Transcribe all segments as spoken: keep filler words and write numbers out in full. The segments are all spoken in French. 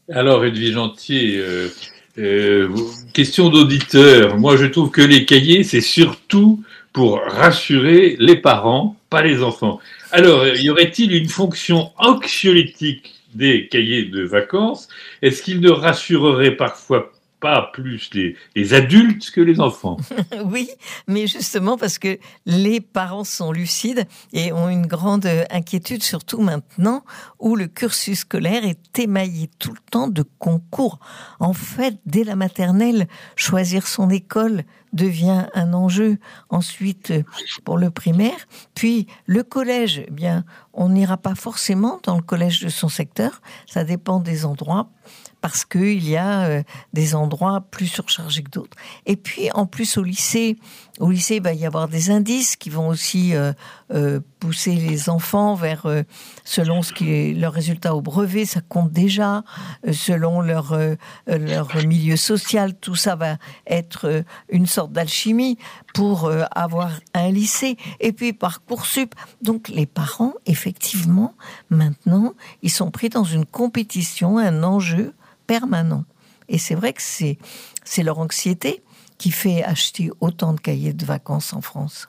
Alors, Edwige Antier, euh, euh, question d'auditeur. Moi, je trouve que les cahiers, c'est surtout pour rassurer les parents, pas les enfants. Alors, y aurait-il une fonction anxiolytique des cahiers de vacances? Est-ce qu'ils ne rassureraient parfois pas plus les, les adultes que les enfants? Oui, mais justement parce que les parents sont lucides et ont une grande inquiétude, surtout maintenant où le cursus scolaire est émaillé tout le temps de concours. En fait, dès la maternelle, choisir son école devient un enjeu. Ensuite, pour le primaire, puis le collège, eh bien, on n'ira pas forcément dans le collège de son secteur. Ça dépend des endroits, parce qu'il y a euh, des endroits plus surchargés que d'autres. Et puis, en plus, au lycée, au lycée, il va y avoir des indices qui vont aussi euh, euh, pousser les enfants vers, euh, selon ce qui est leur résultat au brevet, ça compte déjà, euh, selon leur, euh, leur milieu social, tout ça va être euh, une sorte d'alchimie pour euh, avoir un lycée. Et puis, Parcoursup. Donc, les parents, effectivement, maintenant, ils sont pris dans une compétition, un enjeu permanent. Et c'est vrai que c'est, c'est leur anxiété qui fait acheter autant de cahiers de vacances en France.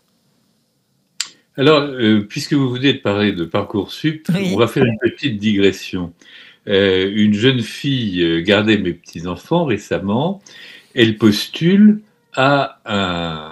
Alors, euh, puisque vous venez de parler de Parcoursup, Oui. on va faire une petite digression. Euh, une jeune fille euh, gardait mes petits-enfants récemment. Elle postule à un,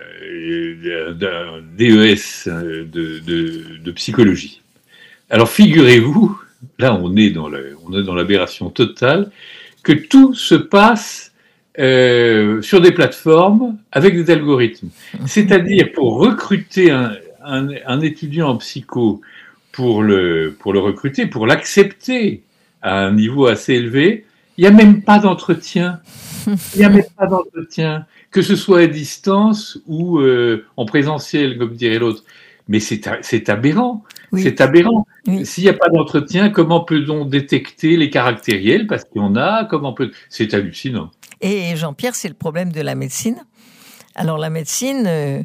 euh, un D E S de, de, de psychologie. Alors, figurez-vous, là, on est dans, la, on est dans l'aberration totale, que tout se passe euh, sur des plateformes avec des algorithmes. C'est-à-dire, pour recruter un, un, un étudiant en psycho, pour le, pour le recruter, pour l'accepter à un niveau assez élevé, il n'y a même pas d'entretien. Il n'y a même pas d'entretien, que ce soit à distance ou euh, en présentiel, comme dirait l'autre. Mais c'est, c'est aberrant. Oui. C'est aberrant. Oui. S'il n'y a pas d'entretien, comment peut-on détecter les caractériels? Parce qu'il y en a, comment peut... C'est hallucinant. Et Jean-Pierre, c'est le problème de la médecine. Alors la médecine, euh,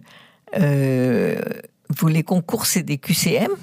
euh, vous les concours, c'est des Q C M.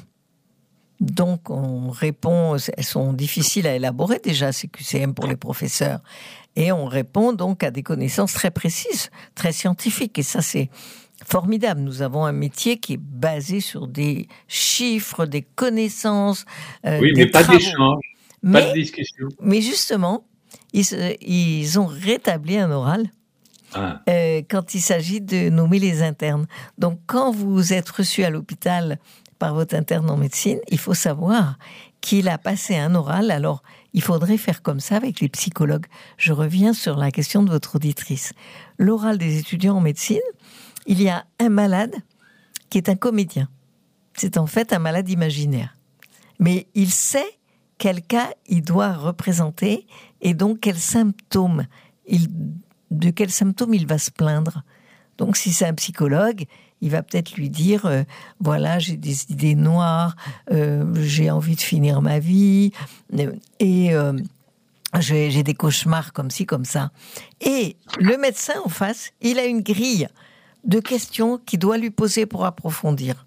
Donc on répond, elles sont difficiles à élaborer déjà, ces Q C M pour les professeurs. Et on répond donc à des connaissances très précises, très scientifiques. Et ça, c'est formidable. Nous avons un métier qui est basé sur des chiffres, des connaissances, euh, oui, des mais pas travaux. d'échange, mais, pas de discussion. Mais justement, ils, ils ont rétabli un oral ah. euh, quand il s'agit de nommer les internes. Donc, quand vous êtes reçu à l'hôpital par votre interne en médecine, il faut savoir qu'il a passé un oral. Alors, il faudrait faire comme ça avec les psychologues. Je reviens sur la question de votre auditrice. L'oral des étudiants en médecine, il y a un malade qui est un comédien. C'est en fait un malade imaginaire. Mais il sait quel cas il doit représenter et donc quels symptômes, il, de quels symptômes il va se plaindre. Donc si c'est un psychologue, il va peut-être lui dire euh, voilà, j'ai des idées noires, euh, j'ai envie de finir ma vie euh, et euh, j'ai, j'ai des cauchemars comme ci, comme ça. Et le médecin en face, il a une grille de questions qu'il doit lui poser pour approfondir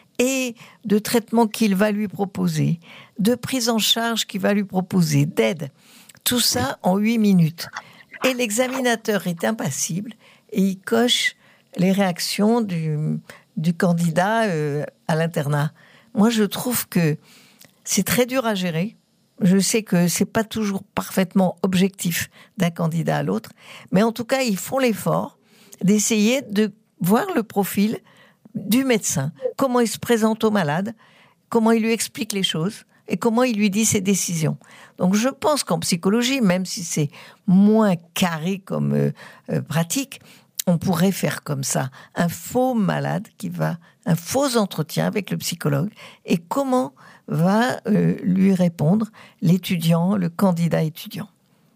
et de traitements qu'il va lui proposer, de prise en charge qu'il va lui proposer, d'aide. Tout ça en huit minutes. Et l'examinateur est impassible et il coche les réactions du, du candidat euh, à l'internat. Moi, je trouve que c'est très dur à gérer. Je sais que c'est pas toujours parfaitement objectif d'un candidat à l'autre, mais en tout cas, ils font l'effort d'essayer de voir le profil du médecin, comment il se présente au malade, comment il lui explique les choses et comment il lui dit ses décisions. Donc je pense qu'en psychologie, même si c'est moins carré comme euh, euh, pratique, on pourrait faire comme ça un faux malade qui va, un faux entretien avec le psychologue et comment va euh, lui répondre l'étudiant, le candidat étudiant.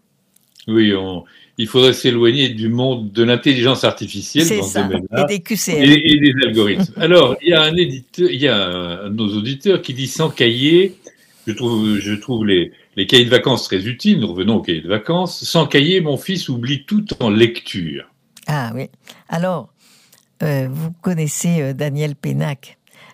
Oui, on, il faudrait s'éloigner du monde de l'intelligence artificielle c'est dans ça, ce domaine-là, et des Q C M. Et, et des algorithmes. Alors, il y a un éditeur, il y a un de nos auditeurs qui dit sans cahier, je trouve, je trouve les, les cahiers de vacances très utiles, nous revenons aux cahiers de vacances, sans cahier, mon fils oublie tout en lecture. Ah oui, alors, euh, vous connaissez euh, Daniel Pénac.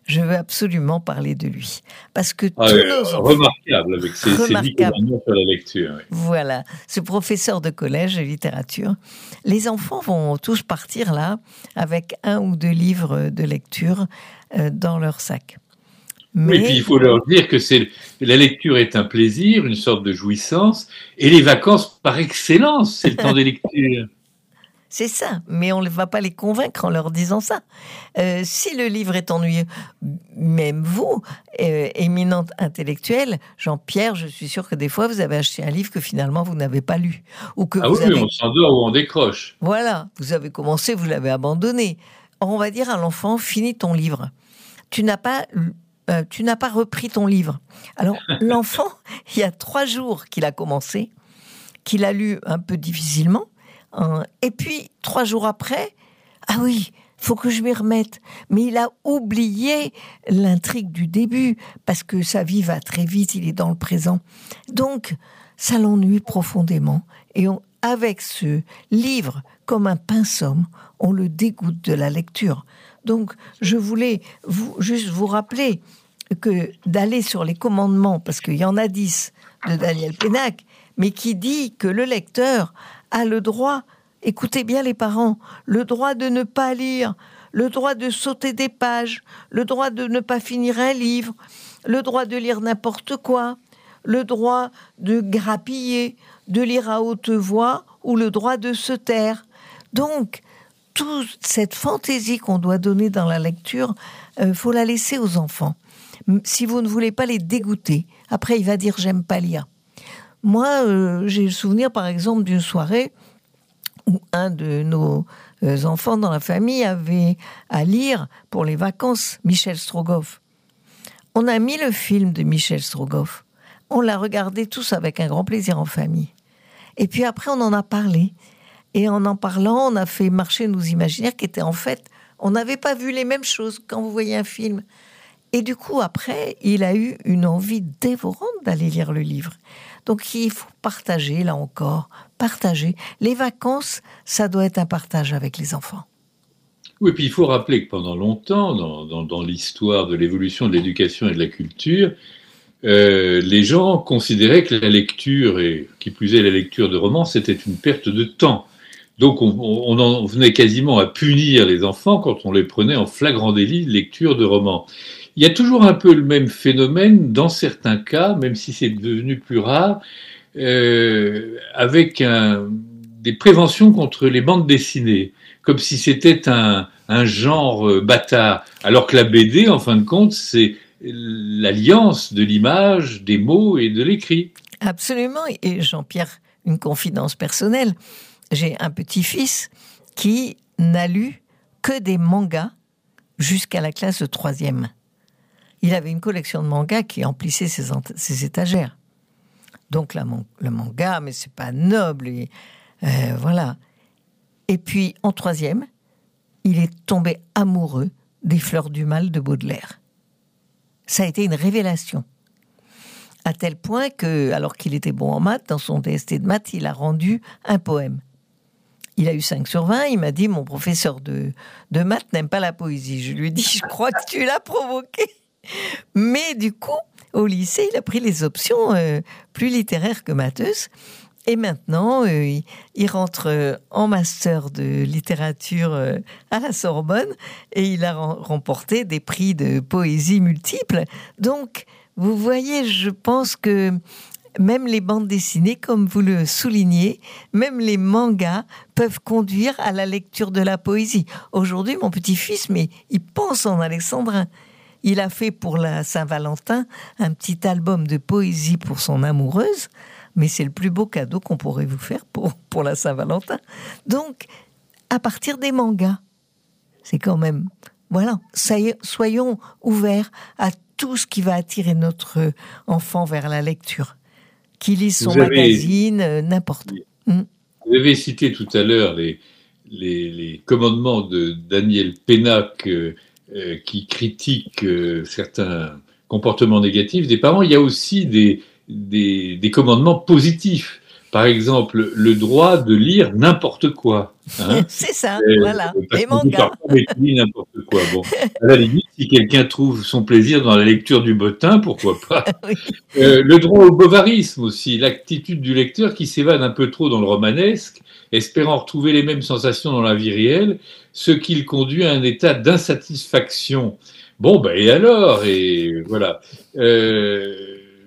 Je veux absolument parler de lui. Parce que ah, tous euh, nos enfants... Remarquable, avec ses, ses dix commandements sur la lecture. Oui. Voilà, ce professeur de collège de littérature. Les enfants vont tous partir là, avec un ou deux livres de lecture euh, dans leur sac. Mais... Oui, puis il faut leur dire que c'est, la lecture est un plaisir, une sorte de jouissance, et les vacances, par excellence, c'est le temps des lectures. C'est ça, mais on ne va pas les convaincre en leur disant ça. Euh, si le livre est ennuyeux, même vous, euh, éminente intellectuelle, Jean-Pierre, je suis sûr que des fois, vous avez acheté un livre que finalement, vous n'avez pas lu. Ou que ah vous oui, avez... on s'endort ou on décroche. Voilà, vous avez commencé, vous l'avez abandonné. Or, on va dire à l'enfant, finis ton livre. Tu n'as pas... Euh, tu n'as pas repris ton livre. Alors, l'enfant, il y a trois jours qu'il a commencé, qu'il a lu un peu difficilement, hein, et puis, trois jours après, ah oui, faut que je m'y remette. Mais il a oublié l'intrigue du début, parce que sa vie va très vite, il est dans le présent. Donc, ça l'ennuie profondément. Et on, avec ce livre, comme un pinceau, on le dégoûte de la lecture. Donc, je voulais vous, juste vous rappeler que d'aller sur les commandements, parce qu'il y en a dix de Daniel Pénac, mais qui dit que le lecteur a le droit, écoutez bien les parents, le droit de ne pas lire, le droit de sauter des pages, le droit de ne pas finir un livre, le droit de lire n'importe quoi, le droit de grappiller, de lire à haute voix ou le droit de se taire. Donc, toute cette fantaisie qu'on doit donner dans la lecture, il euh, faut la laisser aux enfants. Si vous ne voulez pas les dégoûter, après il va dire « j'aime pas lire ». Moi, euh, j'ai le souvenir par exemple d'une soirée où un de nos euh, enfants dans la famille avait à lire pour les vacances Michel Strogoff. On a mis le film de Michel Strogoff. On l'a regardé tous avec un grand plaisir en famille. Et puis après, on en a parlé. Et en en parlant, on a fait marcher nos imaginaires qui étaient en fait... On n'avait pas vu les mêmes choses quand vous voyez un film. Et du coup, après, il a eu une envie dévorante d'aller lire le livre. Donc, il faut partager, là encore, partager. Les vacances, ça doit être un partage avec les enfants. Oui, puis il faut rappeler que pendant longtemps, dans, dans, dans l'histoire de l'évolution de l'éducation et de la culture, euh, les gens considéraient que la lecture, et qui plus est la lecture de romans, c'était une perte de temps. Donc on, on en venait quasiment à punir les enfants quand on les prenait en flagrant délit de lecture de romans. Il y a toujours un peu le même phénomène dans certains cas, même si c'est devenu plus rare, euh, avec un, des préventions contre les bandes dessinées, comme si c'était un, un genre euh, bâtard, alors que la B D, en fin de compte, c'est l'alliance de l'image, des mots et de l'écrit. Absolument, et Jean-Pierre, une confidence personnelle, j'ai un petit-fils qui n'a lu que des mangas jusqu'à la classe de troisième. Il avait une collection de mangas qui emplissait ses, ses étagères. Donc la, le manga, mais c'est pas noble, et, euh, voilà. Et puis en troisième, il est tombé amoureux des Fleurs du Mal de Baudelaire. Ça a été une révélation. À tel point que, alors qu'il était bon en maths, dans son D S T de maths, il a rendu un poème. Il a eu cinq sur vingt, il m'a dit, mon professeur de, de maths n'aime pas la poésie. Je lui ai dit, je crois que tu l'as provoqué. Mais du coup, au lycée, il a pris les options euh, plus littéraires que matheuses. Et maintenant, euh, il, il rentre euh, en master de littérature euh, à la Sorbonne et il a remporté des prix de poésie multiples. Donc, vous voyez, je pense que même les bandes dessinées, comme vous le soulignez, même les mangas peuvent conduire à la lecture de la poésie. Aujourd'hui, mon petit-fils, mais il pense en alexandrin. Il a fait pour la Saint-Valentin un petit album de poésie pour son amoureuse, mais c'est le plus beau cadeau qu'on pourrait vous faire pour, pour la Saint-Valentin. Donc, à partir des mangas, c'est quand même... Voilà, ça y est, soyons ouverts à tout ce qui va attirer notre enfant vers la lecture. Qu'il lise son avez, magazine, euh, n'importe. Vous avez cité tout à l'heure les, les, les commandements de Daniel Pénac euh, euh, qui critiquent euh, certains comportements négatifs des parents. Il y a aussi des, des, des commandements positifs. par exemple, le droit de lire n'importe quoi. Hein. C'est ça, et, voilà. Les mangas. N'importe quoi. Bon, à la limite, si quelqu'un trouve son plaisir dans la lecture du bottin, pourquoi pas. Oui. euh, le droit au bovarisme aussi, l'attitude du lecteur qui s'évade un peu trop dans le romanesque, espérant retrouver les mêmes sensations dans la vie réelle, ce qui le conduit à un état d'insatisfaction. Bon, ben et alors, et voilà. Euh,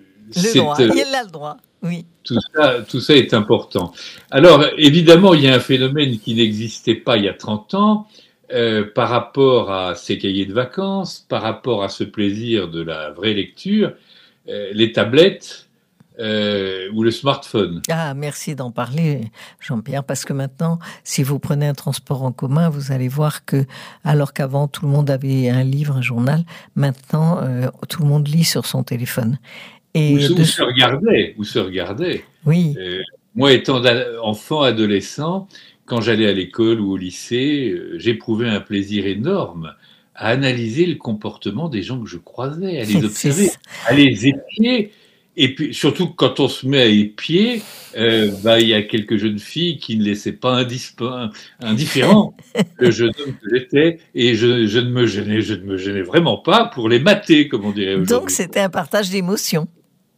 le droit, euh, il a le droit, oui. Tout ça, tout ça est important. Alors, évidemment, il y a un phénomène qui n'existait pas il y a trente ans, euh, par rapport à ces cahiers de vacances, par rapport à ce plaisir de la vraie lecture, euh, les tablettes euh, ou le smartphone. Ah, merci d'en parler, Jean-Pierre, parce que maintenant, si vous prenez un transport en commun, vous allez voir que, alors qu'avant, tout le monde avait un livre, un journal, maintenant, euh, tout le monde lit sur son téléphone. Et ou, de... ou se regardait, ou se regardait. Oui. Euh, moi, étant enfant, adolescent, quand j'allais à l'école ou au lycée, euh, j'éprouvais un plaisir énorme à analyser le comportement des gens que je croisais, à les observer, à les épier. Et puis, surtout quand on se met à épier, euh, bah, il y a quelques jeunes filles qui ne laissaient pas indisp- indifférent le jeune homme que j'étais, et je, je ne me gênais, je ne me gênais vraiment pas pour les mater, comme on dirait aujourd'hui. Donc, c'était un partage d'émotions.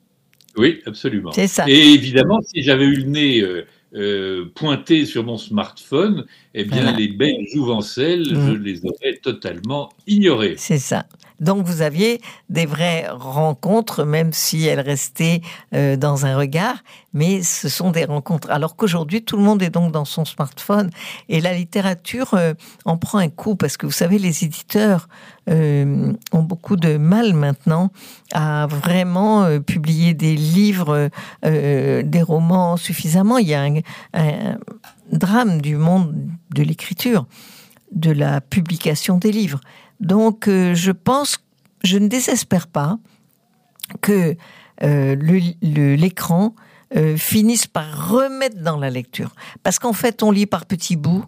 Oui, absolument. C'est ça. Et évidemment, si j'avais eu le nez euh, euh, pointé sur mon smartphone, eh bien, voilà. Les belles jouvencelles, mmh. je les aurais totalement ignorées. C'est ça. Donc, vous aviez des vraies rencontres, même si elles restaient euh, dans un regard, mais ce sont des rencontres. Alors qu'aujourd'hui, tout le monde est donc dans son smartphone. Et la littérature euh, en prend un coup, parce que vous savez, les éditeurs euh, ont beaucoup de mal maintenant à vraiment euh, publier des livres, euh, des romans suffisamment. Il y a un, un drame du monde de l'écriture, de la publication des livres. Donc, euh, je pense, je ne désespère pas que euh, le, le, l'écran euh, finisse par remettre dans la lecture. Parce qu'en fait, on lit par petits bouts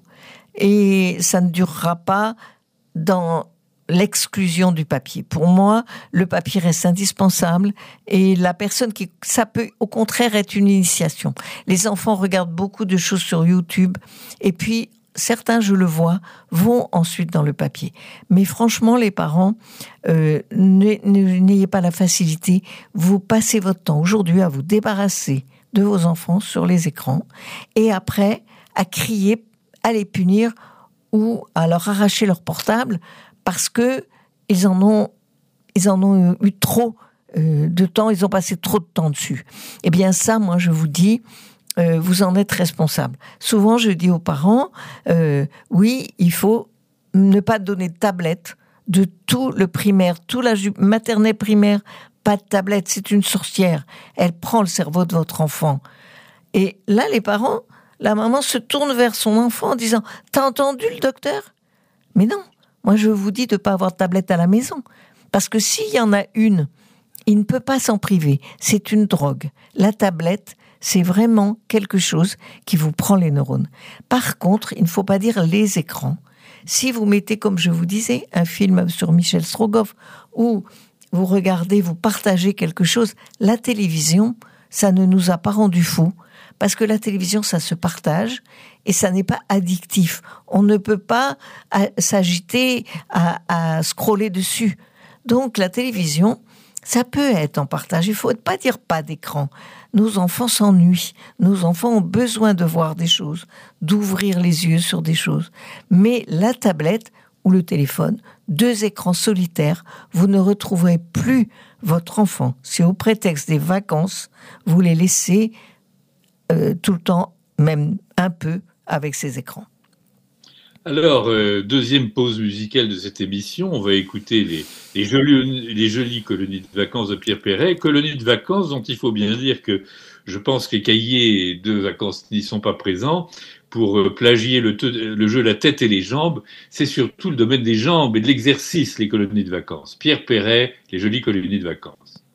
et ça ne durera pas dans l'exclusion du papier. Pour moi, le papier reste indispensable et la personne qui... Ça peut, au contraire, être une initiation. Les enfants regardent beaucoup de choses sur YouTube et puis... Certains, je le vois, vont ensuite dans le papier. Mais franchement, les parents, euh, n'ayez pas la facilité. Vous passez votre temps aujourd'hui à vous débarrasser de vos enfants sur les écrans et après à crier, à les punir ou à leur arracher leur portable parce que ils en ont, ils en ont eu trop euh, de temps, ils ont passé trop de temps dessus. Eh bien ça, moi, je vous dis... Euh, vous en êtes responsable. Souvent, je dis aux parents, euh, oui, il faut ne pas donner de tablette de tout le primaire, tout la ju- maternelle primaire, pas de tablette, c'est une sorcière. Elle prend le cerveau de votre enfant. Et là, les parents, la maman se tourne vers son enfant en disant, t'as entendu le docteur ? Mais non, moi je vous dis de ne pas avoir de tablette à la maison. Parce que s'il y en a une, il ne peut pas s'en priver. C'est une drogue. La tablette, c'est vraiment quelque chose qui vous prend les neurones. Par contre, il ne faut pas dire les écrans. Si vous mettez, comme je vous disais, un film sur Michel Strogoff, ou vous regardez, vous partagez quelque chose, la télévision, ça ne nous a pas rendu fous, parce que la télévision, ça se partage, et ça n'est pas addictif. On ne peut pas s'agiter à, à scroller dessus. Donc, la télévision, ça peut être en partage. Il ne faut pas dire pas d'écran. Nos enfants s'ennuient. Nos enfants ont besoin de voir des choses, d'ouvrir les yeux sur des choses. Mais la tablette ou le téléphone, deux écrans solitaires, vous ne retrouverez plus votre enfant. Si au prétexte des vacances, vous les laissez euh, tout le temps, même un peu, avec ces écrans. Alors, euh, deuxième pause musicale de cette émission, on va écouter les, les, jolies, les jolies colonies de vacances de Pierre Perret. Colonies de vacances dont il faut bien dire que je pense que les cahiers de vacances n'y sont pas présents. Pour euh, plagier le, te, le jeu La tête et les jambes, c'est surtout le domaine des jambes et de l'exercice, les colonies de vacances. Pierre Perret, les jolies colonies de vacances.